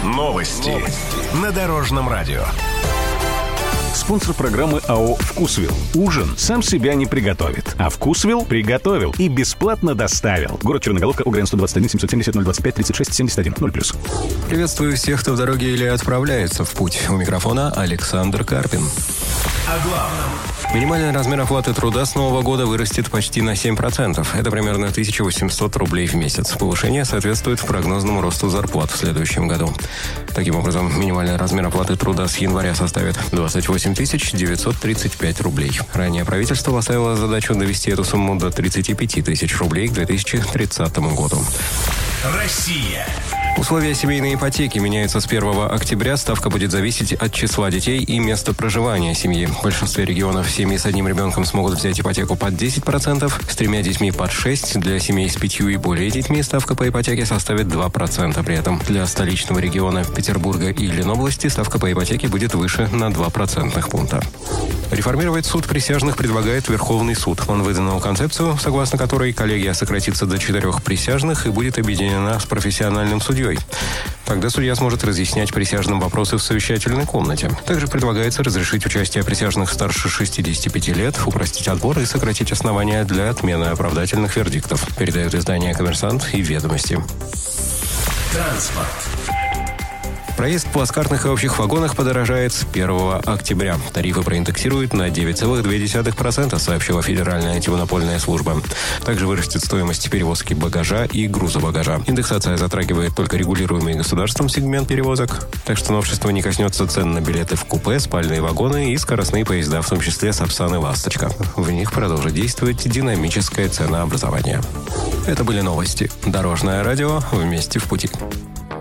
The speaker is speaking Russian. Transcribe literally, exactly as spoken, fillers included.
Новости на Дорожном радио. Спонсор программы АО «Вкусвилл». Ужин сам себя не приготовит, а «Вкусвилл» приготовил и бесплатно доставил. Город Черноголовка, УГРН сто двадцать один семьсот семьдесят ноль двадцать пять тридцать шесть семьдесят один ноль плюс. Приветствую всех, кто в дороге или отправляется в путь. У микрофона Александр Карпин. О главном. Минимальный размер оплаты труда с нового года вырастет почти на семь процентов. Это примерно тысяча восемьсот рублей в месяц. Повышение соответствует прогнозному росту зарплат в следующем году. Таким образом, минимальный размер оплаты труда с января составит двадцать восемь тысяч девятьсот тридцать пять рублей. Ранее правительство поставило задачу довести эту сумму до тридцать пять тысяч рублей к две тысячи тридцатому году. Россия. Условия семейной ипотеки меняются с первого октября. Ставка будет зависеть от числа детей и места проживания семьи. В большинстве регионов семьи с одним ребенком смогут взять ипотеку под десять процентов, с тремя детьми под шесть процентов. Для семей с пятью и более детьми ставка по ипотеке составит два процента. При этом для столичного региона Петербурга и Ленобласти ставка по ипотеке будет выше на два процентных пункта. Реформировать суд присяжных предлагает Верховный суд. Он выдвинул концепцию, согласно которой коллегия сократится до четырех присяжных и будет объединена с профессиональным судьей. Тогда судья сможет разъяснять присяжным вопросы в совещательной комнате. Также предлагается разрешить участие присяжных старше шестидесяти пяти лет, упростить отбор и сократить основания для отмены оправдательных вердиктов. Передает издание «Коммерсант» и «Ведомости». Транспорт. Проезд в плацкартных и общих вагонах подорожает с первого октября. Тарифы проиндексируют на девять целых две десятых процента, сообщила Федеральная антимонопольная служба. Также вырастет стоимость перевозки багажа и груза багажа. Индексация затрагивает только регулируемый государством сегмент перевозок, так что новшество не коснется цен на билеты в купе, спальные вагоны и скоростные поезда, в том числе «Сапсан» и «Ласточка». В них продолжит действовать динамическое ценообразование. Это были новости. Дорожное радио. Вместе в пути.